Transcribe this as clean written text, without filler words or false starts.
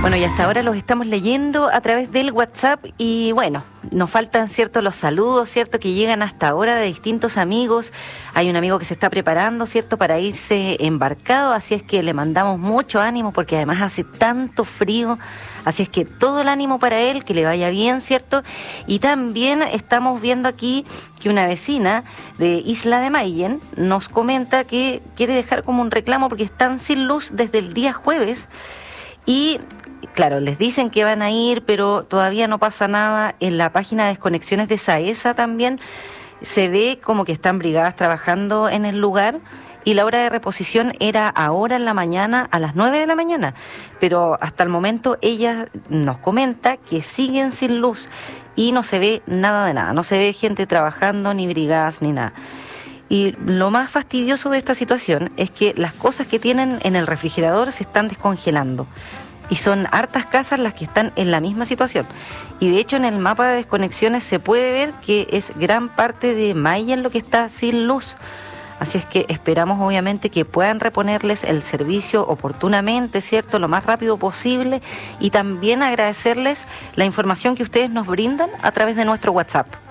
Bueno, y hasta ahora los estamos leyendo a través del WhatsApp y bueno, nos faltan, ¿cierto?, los saludos, ¿cierto?, que llegan hasta ahora de distintos amigos. Hay un amigo que se está preparando, ¿cierto?, para irse embarcado, así es que le mandamos mucho ánimo porque además hace tanto frío, así es que todo el ánimo para él, que le vaya bien, ¿cierto? Y también estamos viendo aquí que una vecina de Isla de Mayen nos comenta que quiere dejar como un reclamo porque están sin luz desde el día jueves. Y claro, les dicen que van a ir, pero todavía no pasa nada. En la página de desconexiones de SAESA también se ve como que están brigadas trabajando en el lugar y la hora de reposición era ahora en la mañana, a las 9 de la mañana. Pero hasta el momento ella nos comenta que siguen sin luz y no se ve nada de nada. No se ve gente trabajando, ni brigadas, ni nada. Y lo más fastidioso de esta situación es que las cosas que tienen en el refrigerador se están descongelando. Y son hartas casas las que están en la misma situación. Y de hecho en el mapa de desconexiones se puede ver que es gran parte de Mayen lo que está sin luz. Así es que esperamos obviamente que puedan reponerles el servicio oportunamente, ¿cierto?, lo más rápido posible. Y también agradecerles la información que ustedes nos brindan a través de nuestro WhatsApp.